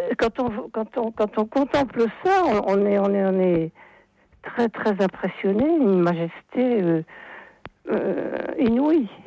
quand on contemple ça, on est très très impressionné, une majesté inouïe.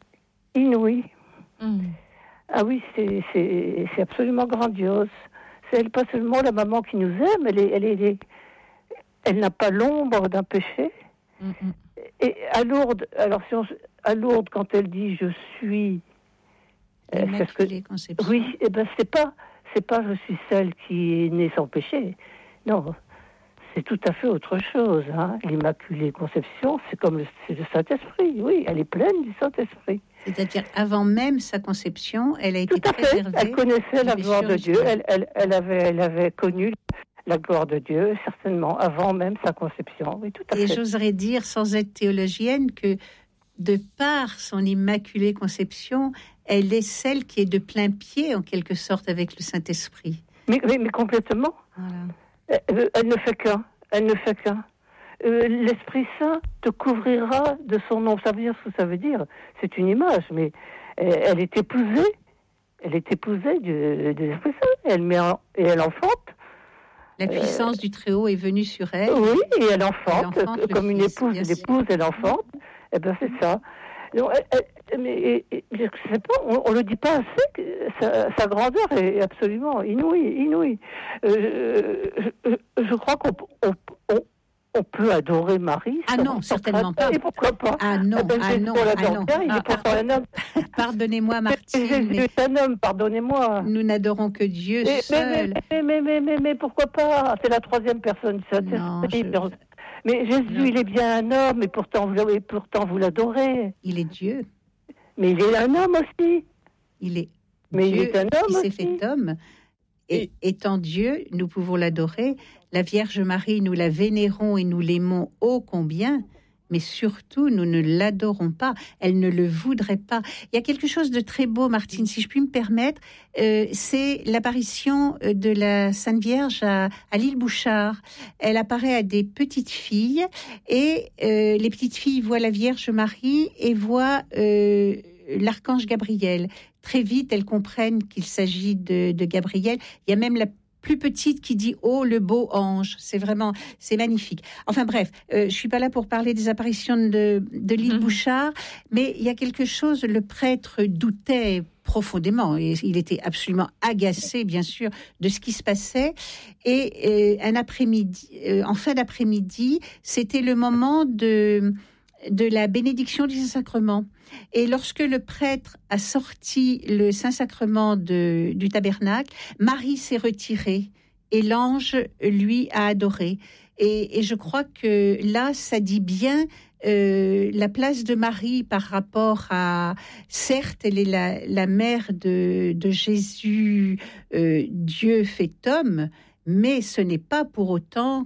Ah oui, c'est absolument grandiose. C'est pas seulement la maman qui nous aime, elle n'a pas l'ombre d'un péché. Et à Lourdes, à Lourdes, quand elle dit je suis, Immaculée Conception. Oui, c'est pas je suis celle qui est née sans péché. Non, c'est tout à fait autre chose. L'Immaculée Conception, c'est le Saint-Esprit. Oui, elle est pleine du Saint-Esprit. C'est-à-dire, avant même sa conception, elle a été préservée. Elle connaissait la gloire de Dieu. Elle avait connu la gloire de Dieu, certainement, avant même sa conception. Oui, tout à fait. Et j'oserais dire, sans être théologienne, que de par son Immaculée Conception, elle est celle qui est de plein pied, en quelque sorte, avec le Saint-Esprit. Mais complètement. Voilà. Elle ne fait qu'un. L'Esprit Saint te couvrira de son nom. Ça veut dire ce que ça veut dire. C'est une image, mais elle est épousée. Elle est épousée de l'Esprit Saint. Et elle enfante. La puissance du Très-Haut est venue sur elle. Oui, et elle enfante comme une épouse. L'épouse, elle enfante. Eh bien, c'est ça. Donc, mais je sais pas, on le dit pas assez. Que sa grandeur est absolument inouïe. Je crois qu'on peut adorer Marie. Ah non, certainement pas. Et pourquoi pas? Ah non, Il est pourtant un homme. Pardonnez-moi, Martine. Jésus est un homme, pardonnez-moi. Nous n'adorons que Dieu seul. Mais pourquoi pas? C'est la troisième personne. Mais Jésus, il est bien un homme, et pourtant vous l'adorez. Il est Dieu. Mais il est un homme aussi. Il est mais Dieu il est un homme qui aussi. s'est fait homme. Et étant Dieu, nous pouvons l'adorer. La Vierge Marie, nous la vénérons et nous l'aimons ô combien, mais surtout, nous ne l'adorons pas. Elle ne le voudrait pas. Il y a quelque chose de très beau, Martine, si je puis me permettre. C'est l'apparition de la Sainte Vierge à l'île Bouchard. Elle apparaît à des petites filles et les petites filles voient la Vierge Marie et voient l'archange Gabriel. Très vite, elles comprennent qu'il s'agit de Gabriel. Il y a même la plus petite qui dit « Oh, le beau ange ». C'est magnifique. Enfin bref, je suis pas là pour parler des apparitions de l'île Bouchard, mais il y a quelque chose, le prêtre doutait profondément, et il était absolument agacé, bien sûr, de ce qui se passait. Et un après-midi, en fin d'après-midi, c'était le moment de la bénédiction du Saint-Sacrement. Et lorsque le prêtre a sorti le Saint-Sacrement du tabernacle, Marie s'est retirée et l'ange, lui, a adoré. Et je crois que là, ça dit bien la place de Marie par rapport à... Certes, elle est la mère de Jésus, Dieu fait homme, mais ce n'est pas pour autant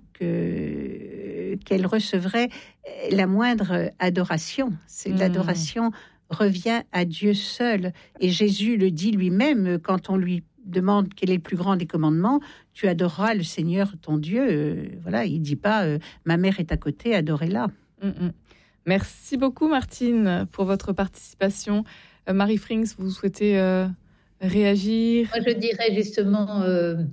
qu'elle recevrait la moindre adoration. L'adoration revient à Dieu seul. Et Jésus le dit lui-même quand on lui demande quel est le plus grand des commandements. Tu adoreras le Seigneur ton Dieu. Voilà, il dit pas ma mère est à côté, adorez-la. Merci beaucoup Martine pour votre participation. Marie Frings, vous souhaitez réagir? Moi, je dirais justement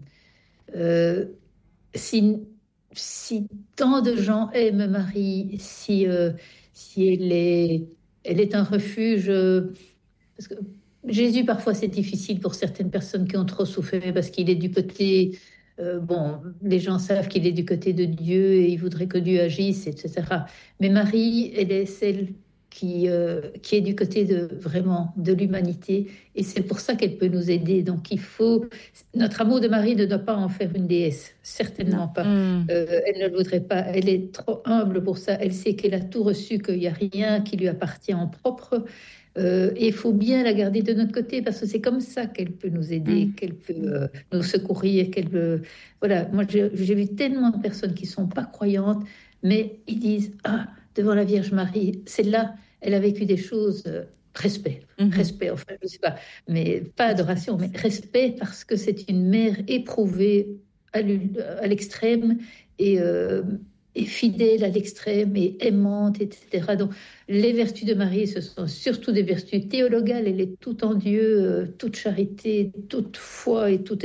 si tant de gens aiment Marie, si elle est un refuge, parce que Jésus, parfois, c'est difficile pour certaines personnes qui ont trop souffert, parce qu'il est du côté... les gens savent qu'il est du côté de Dieu et ils voudraient que Dieu agisse, etc. Mais Marie, elle est celle qui est du côté de l'humanité, et c'est pour ça qu'elle peut nous aider. Donc notre amour de Marie ne doit pas en faire une déesse, certainement pas. Elle ne le voudrait pas, elle est trop humble pour ça, elle sait qu'elle a tout reçu, qu'il n'y a rien qui lui appartient en propre, et il faut bien la garder de notre côté, parce que c'est comme ça qu'elle peut nous aider, qu'elle peut nous secourir, voilà. Moi j'ai vu tellement de personnes qui sont pas croyantes, mais ils disent devant la Vierge Marie, celle-là, elle a vécu des choses, respect, enfin, je sais pas, mais pas adoration, mais respect, parce que c'est une mère éprouvée à l'extrême et fidèle à l'extrême et aimante, etc. Donc, les vertus de Marie, ce sont surtout des vertus théologales. Elle est toute en Dieu, toute charité, toute foi et toute